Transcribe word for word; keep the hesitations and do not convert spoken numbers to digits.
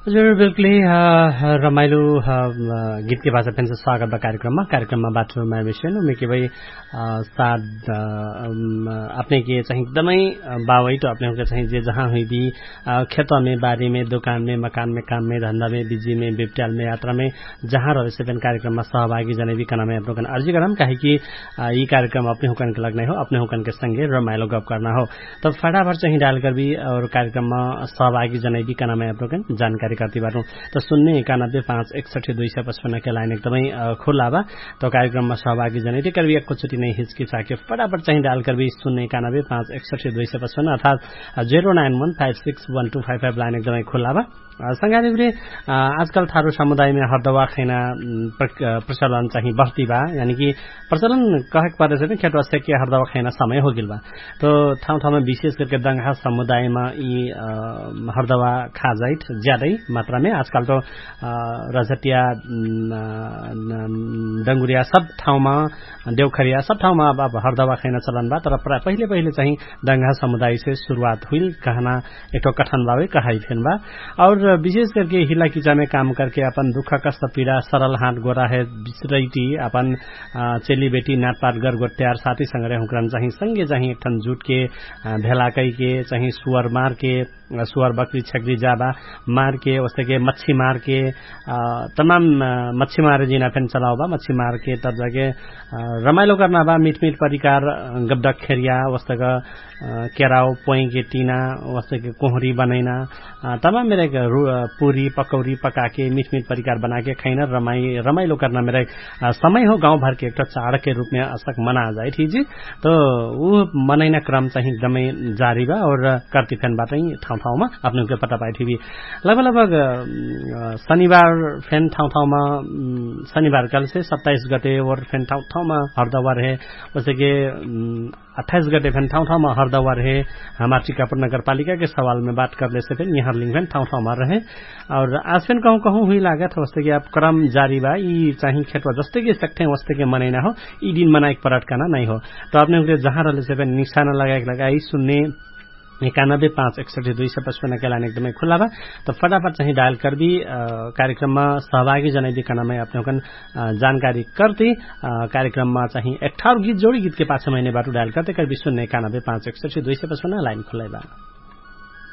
हजुर बिल्कुलै रमाइलो गीत के भाषा पेन से स्वागत बा कार्यक्रममा कार्यक्रममा बाटो मा विषय मेके भाई साथ अपने के चाहिँ एकदमै बावै तो अपने के चाहिँ जे जहाँ हुई भी खेतों में बारी में दुकान में मकान में काम में धंधा में बिजी में बिपटाल में यात्रा में जहाँ रहे से पेन कार्यक्रममा सहभागी जने भी कना में आप लोगन अर्जी करम काहे कि ये कार्यक्रम अपने हुकन के लगने हो अपने हुकन के संगे रमाइलो गप करना हो तो फटाफट चाहिँ डायल कर भी और कार्यक्रममा सहभागी जने भी कना में आप लोगन जानकारी करती बाटो तो शून्य एकानब्बे पाँच एकसठी दुई सय पचपन्न के लाइन एकदमै खुला बा तो कार्यक्रममा सहभागी जने कर भी एकचोटि नै हिचकिचा के फटाफट चाहिँ डायल कर भी शून्य एकानब्बे पाँच एकसठी दुई सय पचपन्न अर्थात जीरो नाइन वन five six one two five five line एकदमै खुला बा संगादेवले आजकल थारू समुदाय में हरदवा खैना प्रचलन चाहिँ बढ्ती बा यानी कि प्रचलन कहे पर्दछ नि खेतवा से के हरदवा खैना समय हो गिल बा तो ठाउँ ठाउँमा विशेष करके दंगा समुदायमा यी हरदवा खा जाइत ज्यादै मात्रा में आजकल तो रजतिया डंगुरिया सब ठाउँमा देवखरिया सब ठाउँमा अब हरदवा खैना चलन बा तर पहिले पहिले चाहिँ दंगा समुदाय से शुरुआत हुई कहना एक कठन बावे कहाई फेन बा और विशेष करके हिला किचा में काम करके अपन दुख कष्ट पीड़ा सरल हाथ गोरा है बिसरैती अपन चेली बेटी नात पात गर गोत्यार साथी संगरे हुकरन चाहिँ संगे चाहिँ एक ठन जुट के भेलाकै के चाहिँ सुअर मार के सुअर बकरी छकरी जाबा मार के उसके के मच्छी मार के तमाम मच्छी मारे जीना फेन चलाओ बा मच्छी मार के तब जाके रमाइलो करना बा मीठ मीठ परिकार गबडक खेरिया वस्तक केराव पोई के टीना वस्तक के कोहरी बनैना तमाम मेरे पूरी पकौड़ी पका के मीठ मीठ परिकार बना के खाइना रमाई रमाइलो करना मेरे समय हो गांव भर के एक चाड़ के रूप में असक मना जाए ठीक जी तो वो मनैना क्रम चाहिँ एकदमै जारी बा और कर्ती फेन बाटै ठाउँ ठाउँमा आफ्नो के पत्ता पाए थिबी लगभग लगभग शनिबार फेन ठाउँ ठाउँमा शनिबार कल से सत्ताइस गते और फेन ठाउँ ठाउँमा हरदवा रहे जैसे कि अट्ठाईस गते फेन ठाउँ ठाउँमा हरदवा रहे हमार टिकापुर नगरपालिका के सवाल में बात कर ले से फेन यहाँ लिंग फेन ठाउँ ठाउँमा रहे और आज फेन कहूँ कहूँ हुई लागत वस्तै कि अब क्रम जारी बा यी चाहिँ खेतवा जस्तै कि सकते वस्तै के मनैना हो यी दिन मनाइक पलटकाना नहीं हो तो आपने जहाँ रहे से फेन निशाना लगाएक लगाई सुन्ने एकानब्बे पाँच एकसठी दुई सय पचपन्न के लाइन एकदमै खुला बा तो फटाफट चाहिँ डायल कर दी कार्यक्रममा सहभागी जनै दिकनमा आफ्नो जानकारी करती कार्यक्रममा चाहिँ अठारह गीत जोडी गीत के पाछे महीने बाटो डायल करते कर शून्य एकानब्बे पाँच एकसठी दुई सय पचपन्न लाइन खुला बा।